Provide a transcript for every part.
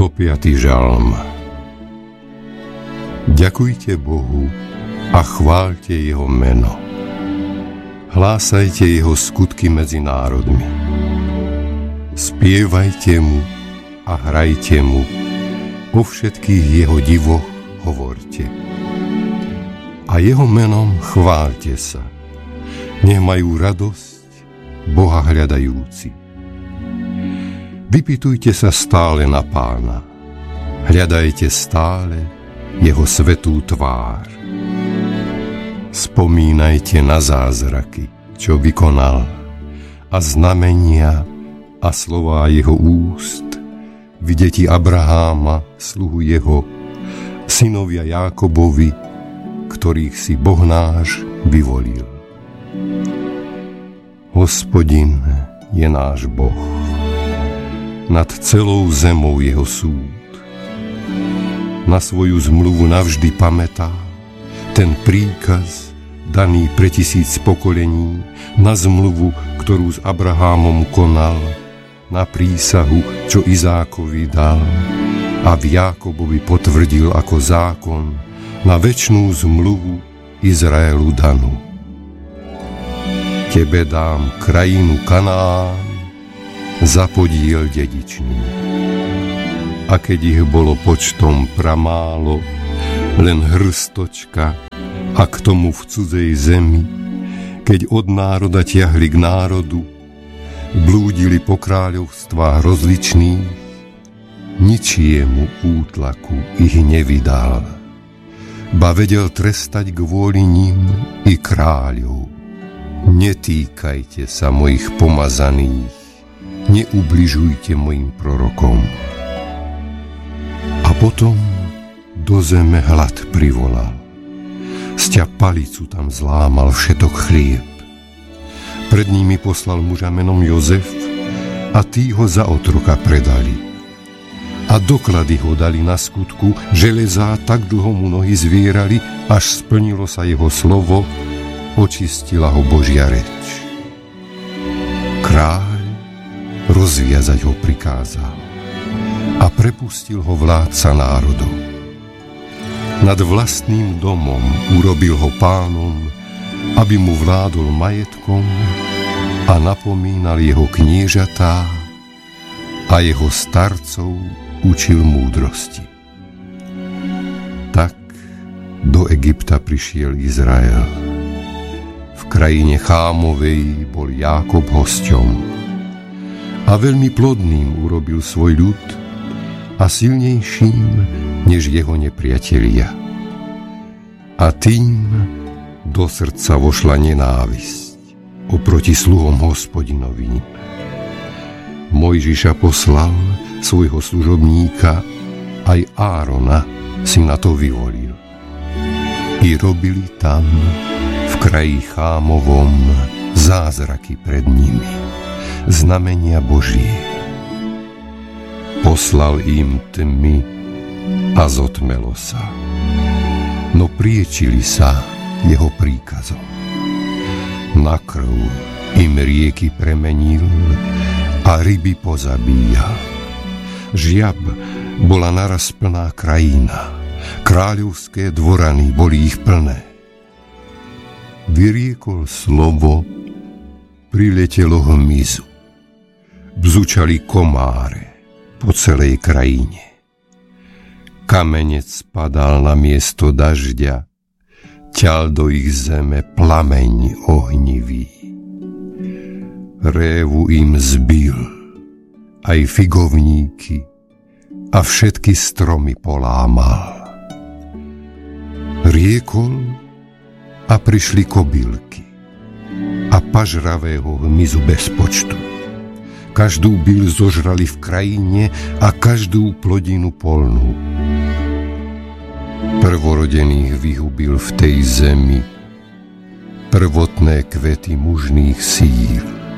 105. žalm. Ďakujte Bohu a chváľte jeho meno. Hlásajte jeho skutky medzi národmi. Spievajte mu a hrajte mu. O všetkých jeho divoch hovorte. A jeho menom chváľte sa. Nech majú radosť Boha hľadajúci. Vypytujte sa stále na Pána. Hľadajte stále jeho svätú tvár. Spomínajte na zázraky, čo vykonal, a znamenia a slová jeho úst, v deti Abraháma, sluhu jeho, synovia Jákobovi, ktorých si Boh náš vyvolil. Hospodin je náš Boh. Nad celou zemou jeho súd. Na svoju zmluvu navždy pamätá, ten príkaz daný pre 1000 pokolení, na zmluvu, ktorú s Abrahámom konal, na prísahu, čo Izákovi dal a v Jákobovi potvrdil ako zákon, na večnú zmluvu Izraelu danú. Tebe dám krajinu Kanán za podiel dedičný. A keď ich bolo počtom pramálo, len hrstočka, a k tomu v cudzej zemi, keď od národa ťahli k národu, blúdili po kráľovstvách rozličných, ničiemu útlaku ich nevydal, ba vedel trestať kvôli nim i kráľov. Netýkajte sa mojich pomazaných, neubližujte mojim prorokom. A potom do zeme hlad privolal. Sťa palicu tam zlámal všetok chlieb. Pred nimi poslal muža menom Jozef a tí ho za otroka predali. A doklady ho dali na skutku, železá tak dlho mu nohy zvierali, až splnilo sa jeho slovo, očistila ho Božia reč. Kráľ rozviazať ho prikázal a prepustil ho vládca národov. Nad vlastným domom urobil ho pánom, aby mu vládol majetkom a napomínal jeho kniežatá a jeho starcov učil múdrosti. Tak do Egypta prišiel Izrael. V krajine Chámovej bol Jákob hosťom. A veľmi plodným urobil svoj ľud a silnejším než jeho nepriatelia. A tým do srdca vošla nenávisť oproti sluhom Hospodinovým. Mojžiša poslal svojho služobníka, aj Árona si na to vyvolil. I robili tam v kraji Chámovom zázraky pred nimi, znamenia Božie. Poslal im tmy a zotmelo sa, no priečili sa jeho príkazom. Na krv im rieky premenil a ryby pozabíjal. Žiab bola naraz plná krajina, kráľovské dvorany boli ich plné. Vyriekol slovo, priletelo hmyzu. Bzučali komáre po celej krajine. Kamenec padal na miesto dažďa, ťal do ich zeme plameň ohnivý. Révu im zbil, aj figovníky, a všetky stromy polámal. Riekol a prišli kobylky a pažravého hmyzu bez počtu. Každú byľ zožrali v krajine a každú plodinu polnú. Prvorodených vyhubil v tej zemi, prvotné kvety mužných síl.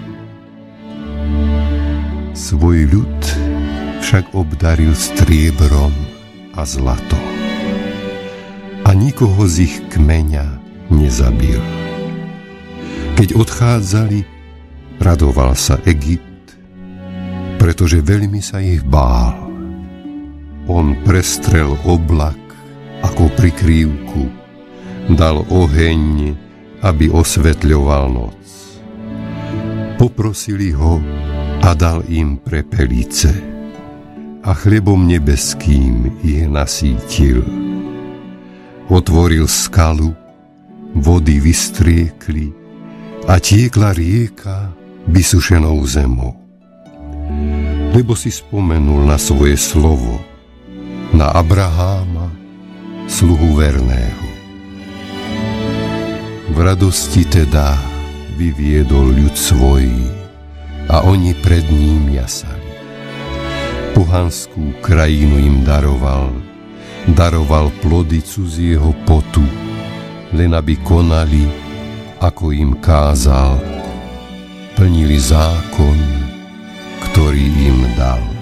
Svoj ľud však obdaril striebrom a zlatom a nikoho z ich kmeňa nezabil. Keď odchádzali, radoval sa Egypt, pretože veľmi sa ich bál. On prestrel oblak ako prikrývku, dal oheň, aby osvetľoval noc. Poprosili ho a dal im prepelice a chlebom nebeským ich nasítil. Otvoril skalu, vody vystriekli a tiekla rieka vysušenou zemou. Lebo si spomenul na svoje slovo, na Abraháma, sluhu verného. V radosti teda vyviedol ľud svoj a oni pred ním jasali. Pohanskú krajinu im daroval plody cudzieho potu, len aby konali, ako im kázal, plnili zákon, ktorý im dal.